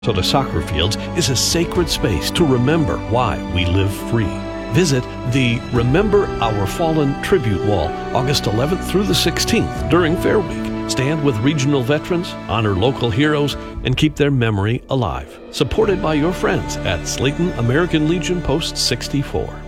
Minnesota soccer fields is a sacred space to remember why we live free. Visit the Remember Our Fallen Tribute Wall August 11th through the 16th during Fair Week. Stand with regional veterans, honor local heroes, and keep their memory alive. Supported by your friends at Slayton American Legion Post 64.